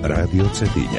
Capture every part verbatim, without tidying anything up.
Radio Cetinje.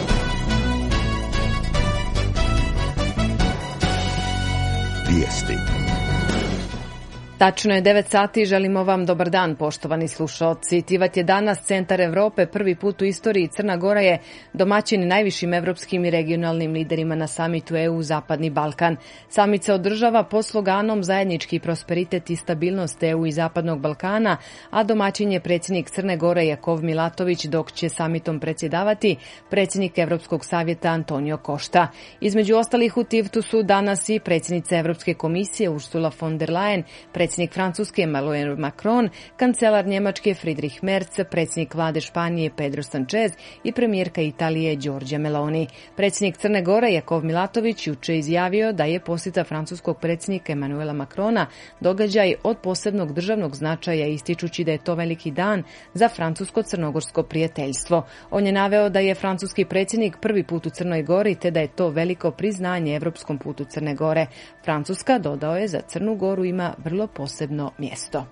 Vijesti. Tačno je devet sati, želimo vam dobar dan, poštovani slušaoci. Tivat je danas centar Evrope, prvi put u istoriji Crna Gora je domaćin najvišim evropskim i regionalnim liderima na samitu E U Zapadni Balkan. Samit se održava pod sloganom Zajednički prosperitet i stabilnost E U i Zapadnog Balkana, a domaćin je predsjednik Crne Gore Jakov Milatović, dok će samitom predsjedavati predsjednik Evropskog savjeta Antonio Costa. Između ostalih u Tivtu su danas i predsjednica Evropske komisije Ursula von der Leyen, predsjednik Francuske Emmanuel Macron, kancelar Njemačke Friedrich Merz, predsjednik vlade Španije Pedro Sanchez i premijerka Italije Giorgia Meloni. Predsjednik Crne Gore Jakov Milatović juče izjavio da je posjeta francuskog predsjednika Emmanuela Macrona događaj od posebnog državnog značaja, ističući da je to veliki dan za francusko-crnogorsko prijateljstvo. On je naveo da je francuski predsjednik prvi put u Crnoj Gori, te da je to veliko priznanje evropskom putu Crne Gore. Francuska, dodao je, za Crnu Goru ima vrlo posebno mjesto.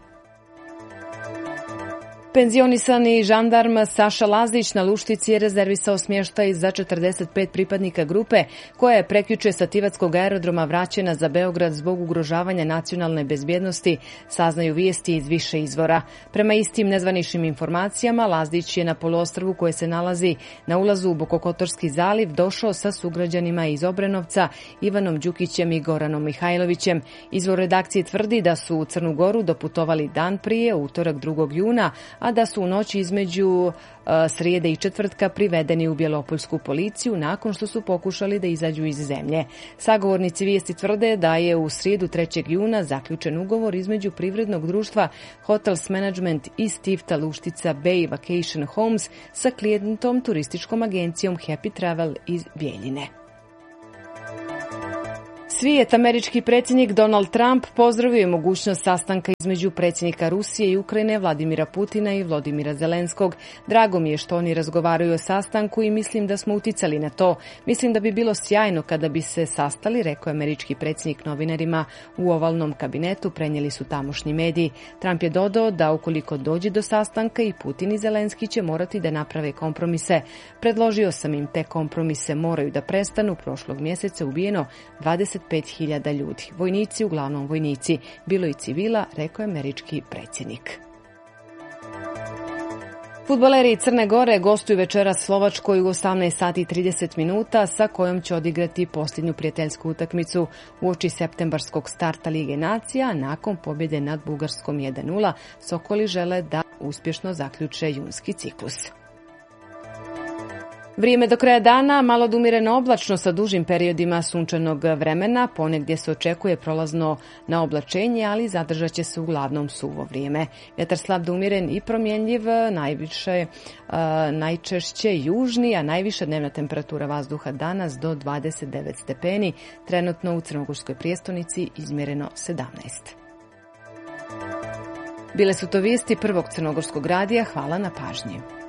Penzionisani žandarm Saša Lazić na Luštici je rezervisao smještaj za četrdeset pet pripadnika grupe koja je prekjuče sa Tivatskog aerodroma vraćena za Beograd zbog ugrožavanja nacionalne bezbjednosti, saznaju vijesti iz više izvora. Prema istim nezvaničnim informacijama, Lazić je na poluostrvu koje se nalazi na ulazu u Bokokotorski zaliv došao sa sugrađanima iz Obrenovca, Ivanom Đukićem i Goranom Mihajlovićem. Izvor redakcije tvrdi da su u Crnu Goru doputovali dan prije, utorak drugog juna, a da su u noći između uh, srijede i četvrtka privedeni u Bjelopoljsku policiju nakon što su pokušali da izađu iz zemlje. Sagovornici vijesti tvrde da je u srijedu trećeg juna zaključen ugovor između privrednog društva Hotels Management iz Tivta Luštica Bay Vacation Homes sa klijentom turističkom agencijom Happy Travel iz Bijeljine. Svijet američki predsjednik Donald Trump pozdravio je mogućnost sastanka između predsjednika Rusije i Ukrajine Vladimira Putina i Volodymyra Zelenskog. Drago mi je što oni razgovaraju o sastanku i mislim da smo uticali na to. Mislim da bi bilo sjajno kada bi se sastali, rekao je američki predsjednik novinarima u ovalnom kabinetu, prenijeli su tamošnji mediji. Trump je dodao da ukoliko dođe do sastanka i Putin i Zelenski će morati da naprave kompromise. Predložio sam im, te kompromise moraju da prestanu. Prošlog mjeseca ubijeno dvadeset pet hiljada ljudi. Vojnici, uglavnom vojnici, bilo i civila, rekao je američki predsjednik. Fudbaleri Crne Gore gostuju večeras Slovačkoj u osamnaest sati i trideset minuta, sa kojom će odigrati posljednju prijateljsku utakmicu uoči septembarskog starta Lige nacija. Nakon pobjede nad Bugarskom jedan nula, Sokoli žele da uspješno zaključe junski ciklus. Vrijeme do kraja dana, malo odumjereno oblačno sa dužim periodima sunčanog vremena, ponegdje se očekuje prolazno na oblačenje, ali zadržat će se uglavnom suvo vrijeme. Vjetar slab do umjeren i promjenjiv, najviše, uh, najčešće južni, a najviša dnevna temperatura vazduha danas do dvadeset devet stepeni, trenutno u Crnogorskoj prijestolnici izmjereno sedamnaest. Bile su to vijesti Prvog crnogorskog radija, hvala na pažnji.